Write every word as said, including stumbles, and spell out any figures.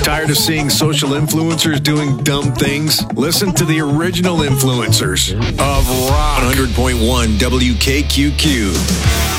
Tired of seeing social influencers doing dumb things? Listen to the original influencers of Rock. one hundred point one W K Q Q.